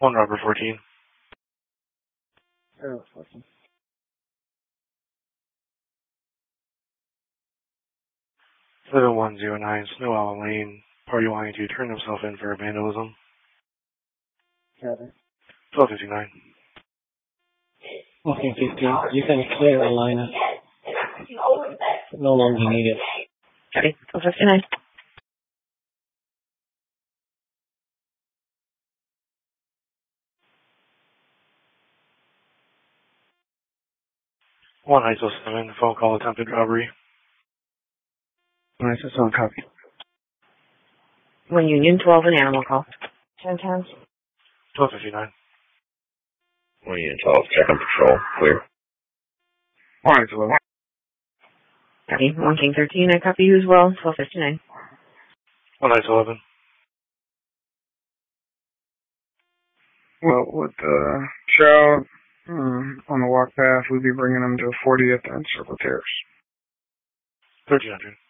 1 Robert 14. Air 14. 7109 Snow Owl Lane. Party wanting to turn himself in for vandalism. Copy. 1259. Okay, 50. You can clear the line. No longer needed. Copy. 1259. One ISO 7, phone call attempted robbery. 1 ISO 7, copy. 1 Union 12, an animal call. 1010. 1259. 1 Union 12, check on patrol, clear. 1 ISO 11. Copy. 1 King 13, I copy you as well. 1259. 1 ISO 11. Well, with the show on the walk path, we'd be bringing them to 40th and Circle Terrace. 1300.